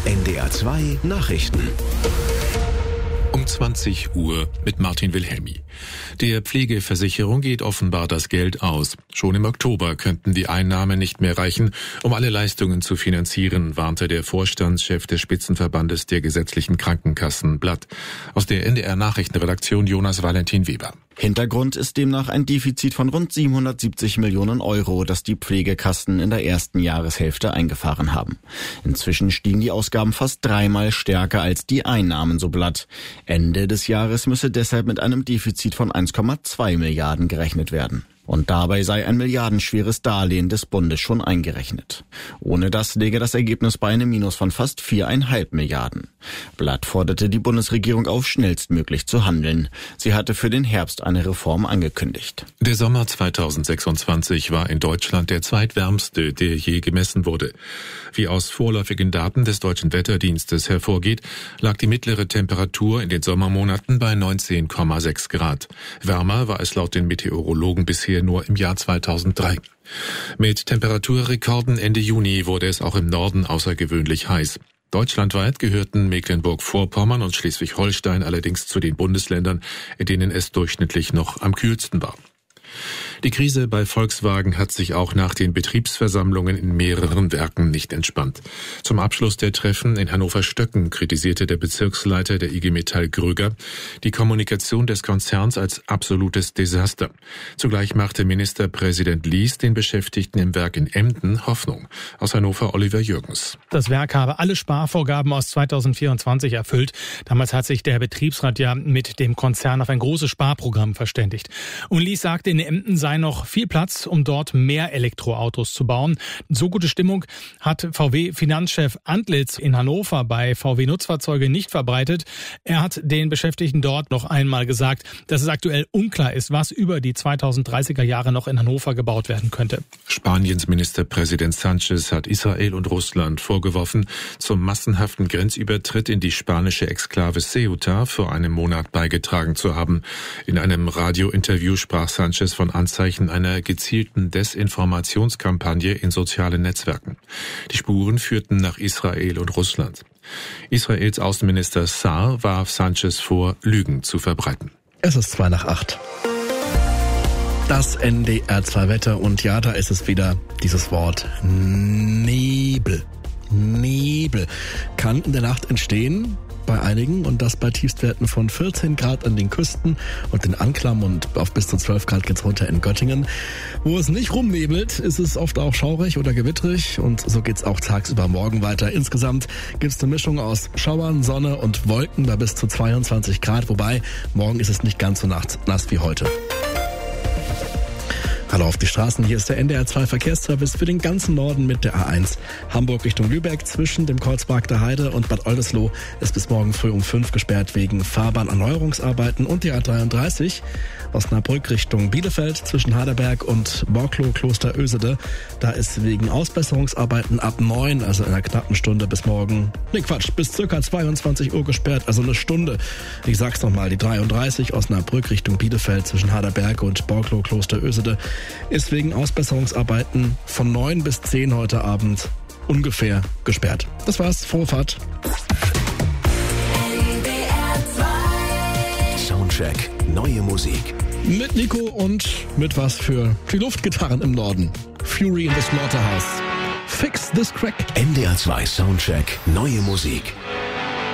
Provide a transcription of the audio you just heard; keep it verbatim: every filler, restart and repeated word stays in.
N D R zwei Nachrichten. Um zwanzig Uhr mit Martin Wilhelmi. Der Pflegeversicherung geht offenbar das Geld aus. Schon im Oktober könnten die Einnahmen nicht mehr reichen, um alle Leistungen zu finanzieren, warnte der Vorstandschef des Spitzenverbandes der gesetzlichen Krankenkassen Blatt. Aus der N D R Nachrichtenredaktion Jonas Valentin Weber. Hintergrund ist demnach ein Defizit von rund siebenhundertsiebzig Millionen Euro, das die Pflegekassen in der ersten Jahreshälfte eingefahren haben. Inzwischen stiegen die Ausgaben fast dreimal stärker als die Einnahmen, so Blatt. Ende des Jahres müsse deshalb mit einem Defizit von eins Komma zwei Milliarden gerechnet werden. Und dabei sei ein milliardenschweres Darlehen des Bundes schon eingerechnet. Ohne das läge das Ergebnis bei einem Minus von fast viereinhalb Milliarden. Blatt forderte die Bundesregierung auf, schnellstmöglich zu handeln. Sie hatte für den Herbst eine Reform angekündigt. Der Sommer zweitausendsechsundzwanzig war in Deutschland der zweitwärmste, der je gemessen wurde. Wie aus vorläufigen Daten des Deutschen Wetterdienstes hervorgeht, lag die mittlere Temperatur in den Sommermonaten bei neunzehn Komma sechs Grad. Wärmer war es laut den Meteorologen bisher nur im Jahr zweitausenddrei. Mit Temperaturrekorden Ende Juni wurde es auch im Norden außergewöhnlich heiß. Deutschlandweit gehörten Mecklenburg-Vorpommern und Schleswig-Holstein allerdings zu den Bundesländern, in denen es durchschnittlich noch am kühlsten war. Die Krise bei Volkswagen hat sich auch nach den Betriebsversammlungen in mehreren Werken nicht entspannt. Zum Abschluss der Treffen in Hannover-Stöcken kritisierte der Bezirksleiter der I G Metall Gröger die Kommunikation des Konzerns als absolutes Desaster. Zugleich machte Ministerpräsident Lies den Beschäftigten im Werk in Emden Hoffnung. Aus Hannover Oliver Jürgens. Das Werk habe alle Sparvorgaben aus zweitausendvierundzwanzig erfüllt. Damals hat sich der Betriebsrat ja mit dem Konzern auf ein großes Sparprogramm verständigt. Und Lies sagte, in Emden sei noch viel Platz, um dort mehr Elektroautos zu bauen. So gute Stimmung hat V W-Finanzchef Antlitz in Hannover bei V W-Nutzfahrzeuge nicht verbreitet. Er hat den Beschäftigten dort noch einmal gesagt, dass es aktuell unklar ist, was über die zweitausenddreißiger Jahre noch in Hannover gebaut werden könnte. Spaniens Ministerpräsident Sánchez hat Israel und Russland vorgeworfen, zum massenhaften Grenzübertritt in die spanische Exklave Ceuta vor einem Monat beigetragen zu haben. In einem Radiointerview sprach Sánchez von Anzeichen einer gezielten Desinformationskampagne in sozialen Netzwerken. Die Spuren führten nach Israel und Russland. Israels Außenminister Saar warf Sánchez vor, Lügen zu verbreiten. Es ist zwei nach acht. Das N D R zwei Wetter und ja, da ist es wieder dieses Wort Nebel. Nebel kann in der Nacht entstehen bei einigen und das bei Tiefstwerten von vierzehn Grad an den Küsten und in Anklam und auf bis zu zwölf Grad geht's runter in Göttingen. Wo es nicht rumnebelt, ist es oft auch schaurig oder gewittrig und so geht's auch tagsüber morgen weiter. Insgesamt gibt's eine Mischung aus Schauern, Sonne und Wolken bei bis zu zweiundzwanzig Grad, wobei morgen ist es nicht ganz so nass wie heute. Hallo auf die Straßen, hier ist der N D R zwei Verkehrsservice für den ganzen Norden mit der A eins. Hamburg Richtung Lübeck zwischen dem Kreuzberg der Heide und Bad Oldesloe ist bis morgen früh um fünf gesperrt wegen Fahrbahnerneuerungsarbeiten und die A dreiunddreißig. Osnabrück Richtung Bielefeld zwischen Heidelberg und Borklow Kloster Ösede. Da ist wegen Ausbesserungsarbeiten ab neun, also in einer knappen Stunde bis morgen, ne Quatsch, bis circa zweiundzwanzig Uhr gesperrt, also eine Stunde. Ich sag's nochmal, die dreiunddreißig Osnabrück Richtung Bielefeld zwischen Heidelberg und Borklow Kloster Ösede ist wegen Ausbesserungsarbeiten von neun bis zehn heute Abend ungefähr gesperrt. Das war's, frohe Fahrt. Soundcheck, neue Musik. Mit Nico und mit was für die Luftgitarren im Norden. Fury in the Slaughterhouse. Fix this crack. N D R zwei Soundcheck, neue Musik.